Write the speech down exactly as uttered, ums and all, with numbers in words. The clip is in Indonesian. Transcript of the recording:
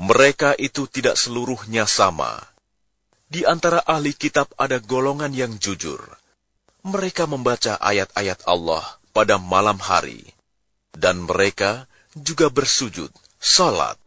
Mereka itu tidak seluruhnya sama. Di antara ahli kitab ada golongan yang jujur. Mereka membaca ayat-ayat Allah pada malam hari. Dan mereka juga bersujud, salat,